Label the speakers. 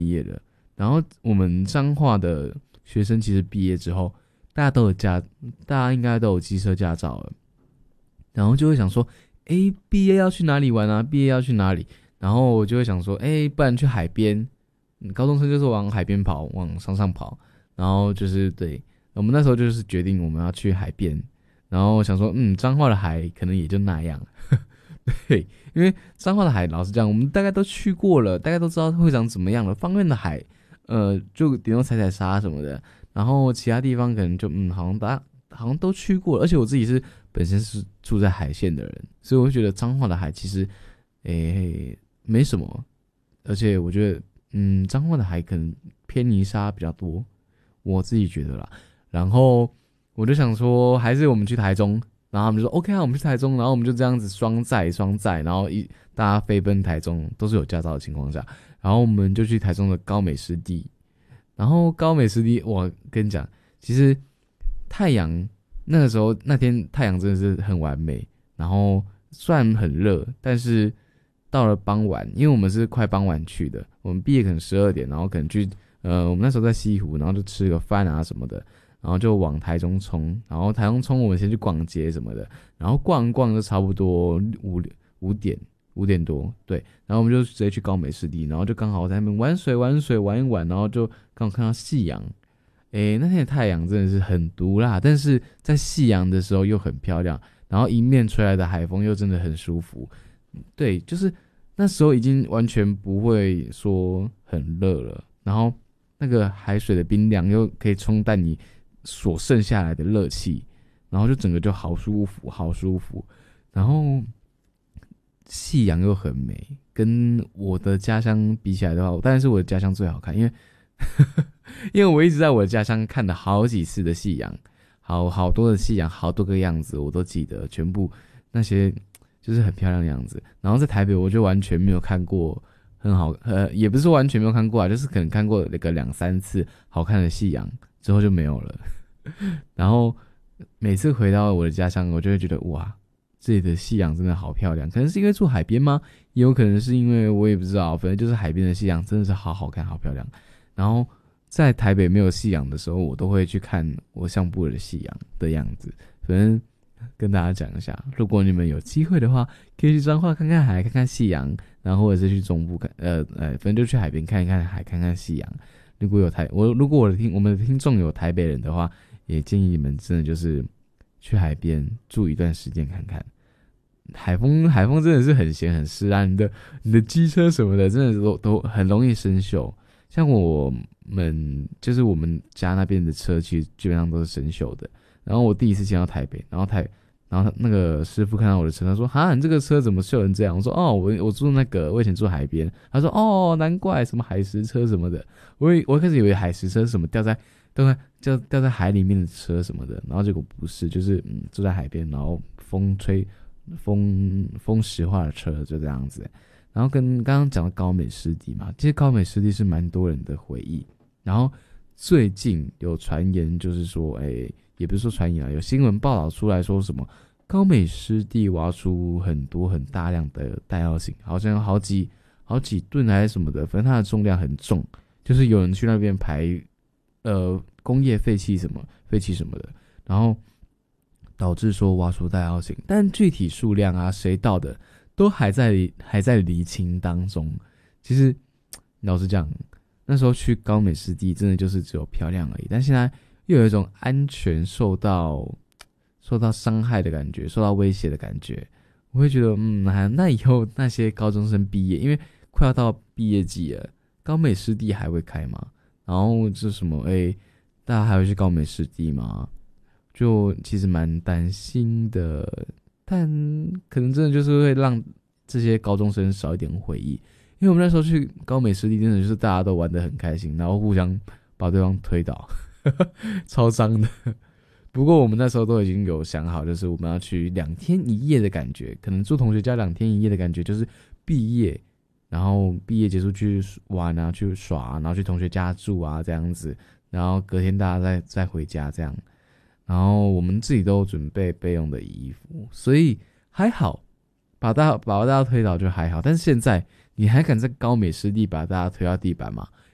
Speaker 1: 然后我们彰化的学生其实毕业之后，大家应该都有机车驾照了，然后就会想说，毕业要去哪里玩啊？毕业要去哪里？然后我就会想说，不然去海边。高中生就是往海边跑，往山上跑，然后就是对，我们那时候就是决定我们要去海边，然后想说，彰化的海可能也就那样，对，因为彰化的海，老实讲，我们大概都去过了，大概都知道会长怎么样了。方院的海，就顶多踩踩沙什么的，然后其他地方可能就，好像都去过了，而且我自己是本身是住在海线的人，所以我会觉得彰化的海其实，没什么，而且我觉得。彰化的海可能偏泥沙比较多，我自己觉得啦。然后我就想说，还是我们去台中，然后他们就说 OK 啊，我们去台中，然后我们就这样子双载，然后大家飞奔台中，都是有驾照的情况下，然后我们就去台中的高美湿地。然后高美湿地，我跟你讲，其实太阳那天太阳真的是很完美，然后虽然很热，但是到了傍晚，因为我们是快傍晚去的，我们毕业可能12点，然后可能去我们那时候在西湖，然后就吃个饭啊什么的，然后就往台中冲，然后台中冲我们先去逛街什么的，然后逛一逛就差不多5点多，对，然后我们就直接去高美湿地，然后就刚好在那边玩一玩，然后就刚好看到夕阳。那天的太阳真的是很毒辣，但是在夕阳的时候又很漂亮，然后迎面吹来的海风又真的很舒服。对，就是那时候已经完全不会说很热了，然后那个海水的冰凉又可以冲淡你所剩下来的热气，然后就整个就好舒服，好舒服。然后夕阳又很美，跟我的家乡比起来的话，当然是我的家乡最好看，因为因为我一直在我的家乡看了好几次的夕阳，好多的夕阳，好多个样子我都记得，全部那些。就是很漂亮的样子，然后在台北我就完全没有看过很好，也不是说完全没有看过啊，就是可能看过那个2-3次好看的夕阳之后就没有了。然后每次回到我的家乡，我就会觉得哇，这里的夕阳真的好漂亮。可能是因为住海边吗？也有可能是因为我也不知道，反正就是海边的夕阳真的是好好看，好漂亮。然后在台北没有夕阳的时候，我都会去看我相簿的夕阳的样子，反正。跟大家讲一下，如果你们有机会的话，可以去彰化看看海，看看夕阳，然后或者是去中部看，反正就去海边看一看海，看看夕阳。如果我们的听众有台北人的话，也建议你们真的就是去海边住一段时间看看。海风真的是很咸很湿啊，你的机车什么的，真的都很容易生锈。像我们就是我们家那边的车，其实基本上都是生锈的。然后我第一次见到台北，然后他那个师傅看到我的车，他说：“哈，你这个车怎么锈成这样？”我说：“哦，我住那个，我以前住海边。”他说：“哦，难怪什么海石车什么的。”我一开始以为海石车是什么掉在海里面的车什么的，然后结果不是，就是住在海边，然后风石化的车就这样子。然后跟刚刚讲的高美湿地嘛，其实高美湿地是蛮多人的回忆。然后最近有传言就是说，也不是说传言啊，有新闻报道出来说什么高美湿地挖出很多很大量的带药型，好像有好几吨还是什么的，反正它的重量很重，就是有人去那边排工业废气什么的，然后导致说挖出带药型，但具体数量啊谁盗的都还在厘清当中。其实老实讲，那时候去高美湿地真的就是只有漂亮而已，但现在又有一种安全受到伤害的感觉，受到威胁的感觉。我会觉得，那以后那些高中生毕业，因为快要到毕业季了，高美湿地还会开吗？然后这什么，大家还会去高美湿地吗？就其实蛮担心的，但可能真的就是会让这些高中生少一点回忆。因为我们那时候去高美湿地，真的就是大家都玩得很开心，然后互相把对方推倒，超脏的。不过我们那时候都已经有想好，就是我们要去2天1夜的感觉，可能住同学家2天1夜的感觉，就是毕业，然后毕业结束去玩啊，去耍啊，然后去同学家住啊这样子，然后隔天大家再回家这样。然后我们自己都准备备用的衣服，所以还好，把大家推倒就还好。但是现在你还敢在高美湿地把大家推到地板吗？